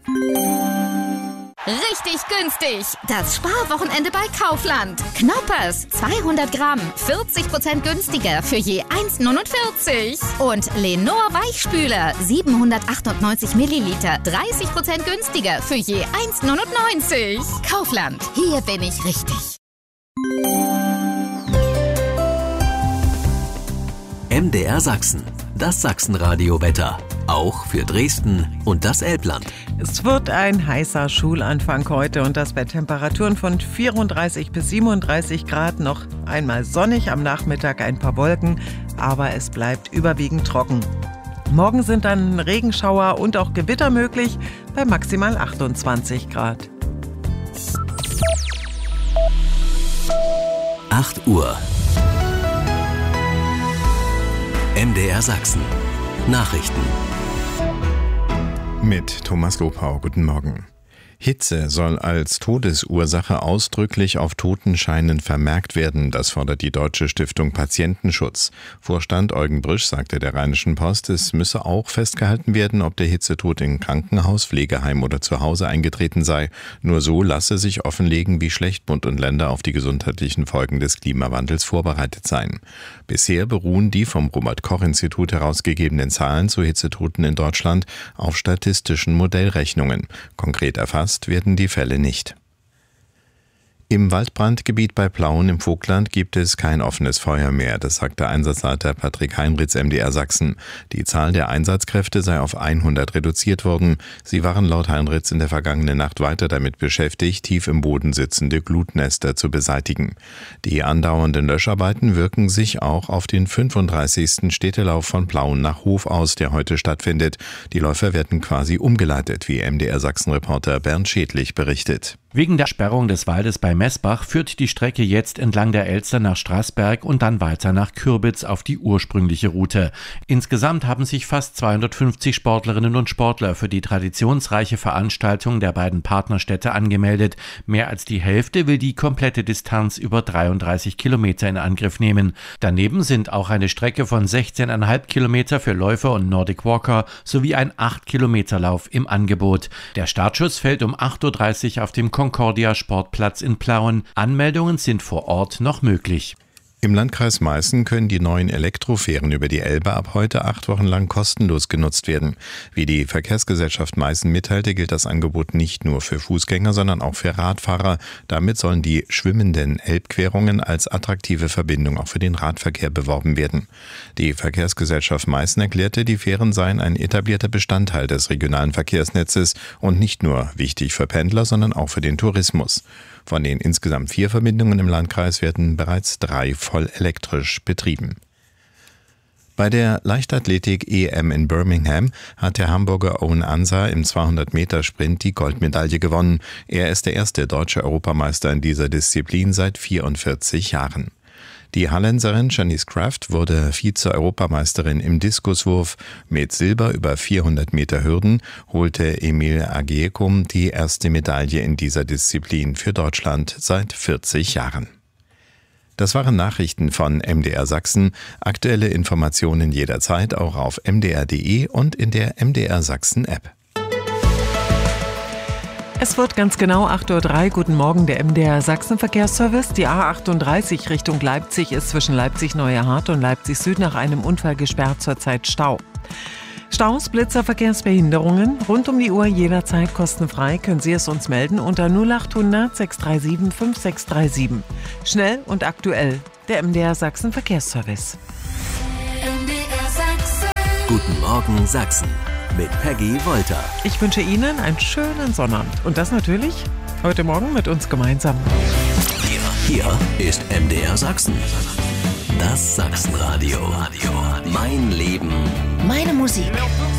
Richtig günstig. Das Sparwochenende bei Kaufland. Knoppers, 200 Gramm, 40% günstiger für je 1,49. Und Lenor Weichspüler, 798 Milliliter, 30% günstiger für je 1,99. Kaufland, hier bin ich richtig. MDR Sachsen, das Sachsenradio-Wetter. Auch für Dresden und das Elbland. Es wird ein heißer Schulanfang heute und das bei Temperaturen von 34 bis 37 Grad. Noch einmal sonnig, am Nachmittag ein paar Wolken, aber es bleibt überwiegend trocken. Morgen sind dann Regenschauer und auch Gewitter möglich bei maximal 28 Grad. 8 Uhr. MDR Sachsen. Nachrichten. Mit Thomas Lopau, guten Morgen. Hitze soll als Todesursache ausdrücklich auf Totenscheinen vermerkt werden. Das fordert die Deutsche Stiftung Patientenschutz. Vorstand Eugen Brüsch sagte der Rheinischen Post, es müsse auch festgehalten werden, ob der Hitzetod in Krankenhaus, Pflegeheim oder zu Hause eingetreten sei. Nur so lasse sich offenlegen, wie schlecht Bund und Länder auf die gesundheitlichen Folgen des Klimawandels vorbereitet seien. Bisher beruhen die vom Robert-Koch-Institut herausgegebenen Zahlen zu Hitzetoten in Deutschland auf statistischen Modellrechnungen. Konkret erfasst werden die Fälle nicht. Im Waldbrandgebiet bei Plauen im Vogtland gibt es kein offenes Feuer mehr, das sagte Einsatzleiter Patrick Heinrichs MDR Sachsen. Die Zahl der Einsatzkräfte sei auf 100 reduziert worden. Sie waren laut Heinrichs in der vergangenen Nacht weiter damit beschäftigt, tief im Boden sitzende Glutnester zu beseitigen. Die andauernden Löscharbeiten wirken sich auch auf den 35. Städtelauf von Plauen nach Hof aus, der heute stattfindet. Die Läufer werden quasi umgeleitet, wie MDR Sachsen-Reporter Bernd Schädlich berichtet. Wegen der Sperrung des Waldes bei Messbach führt die Strecke jetzt entlang der Elster nach Straßberg und dann weiter nach Kürbitz auf die ursprüngliche Route. Insgesamt haben sich fast 250 Sportlerinnen und Sportler für die traditionsreiche Veranstaltung der beiden Partnerstädte angemeldet. Mehr als die Hälfte will die komplette Distanz über 33 Kilometer in Angriff nehmen. Daneben sind auch eine Strecke von 16,5 Kilometer für Läufer und Nordic Walker sowie ein 8-Kilometer-Lauf im Angebot. Der Startschuss fällt um 8.30 Uhr auf dem Concordia Sportplatz in Plauen. Anmeldungen sind vor Ort noch möglich. Im Landkreis Meißen können die neuen Elektrofähren über die Elbe ab heute 8 Wochen lang kostenlos genutzt werden. Wie die Verkehrsgesellschaft Meißen mitteilte, gilt das Angebot nicht nur für Fußgänger, sondern auch für Radfahrer. Damit sollen die schwimmenden Elbquerungen als attraktive Verbindung auch für den Radverkehr beworben werden. Die Verkehrsgesellschaft Meißen erklärte, die Fähren seien ein etablierter Bestandteil des regionalen Verkehrsnetzes und nicht nur wichtig für Pendler, sondern auch für den Tourismus. Von den insgesamt 4 Verbindungen im Landkreis werden bereits 3 voll elektrisch betrieben. Bei der Leichtathletik-EM in Birmingham hat der Hamburger Owen Ansah im 200-Meter-Sprint die Goldmedaille gewonnen. Er ist der erste deutsche Europameister in dieser Disziplin seit 44 Jahren. Die Hallenserin Janice Kraft wurde Vize-Europameisterin im Diskuswurf. Mit Silber über 400 Meter Hürden holte Emil Agiekum die erste Medaille in dieser Disziplin für Deutschland seit 40 Jahren. Das waren Nachrichten von MDR Sachsen. Aktuelle Informationen jederzeit auch auf mdr.de und in der MDR Sachsen App. Es wird ganz genau 8.03 Uhr. Guten Morgen, der MDR Sachsen-Verkehrsservice. Die A38 Richtung Leipzig ist zwischen Leipzig-Neuerhardt und Leipzig Süd nach einem Unfall gesperrt, zurzeit Stau. Staus, Blitzer, Verkehrsbehinderungen rund um die Uhr jederzeit kostenfrei. Können Sie es uns melden unter 0800 637 5637. Schnell und aktuell, der MDR Sachsen-Verkehrsservice. MDR Sachsen. Guten Morgen Sachsen mit Peggy Wolter. Ich wünsche Ihnen einen schönen Sonnabend. Und das natürlich heute Morgen mit uns gemeinsam. Hier ist MDR Sachsen. Das Sachsenradio. Mein Leben. Meine Musik.